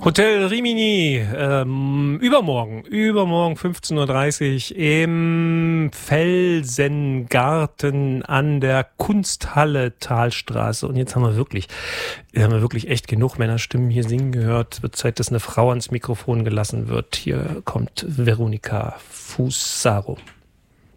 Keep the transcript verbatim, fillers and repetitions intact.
Hotel Rimini, ähm, übermorgen, übermorgen fünfzehn Uhr dreißig im Felsengarten an der Kunsthalle Talstraße. Und jetzt haben wir wirklich, haben wir wirklich echt genug Männerstimmen hier singen gehört. Es wird Zeit, dass eine Frau ans Mikrofon gelassen wird. Hier kommt Veronika Fusaro.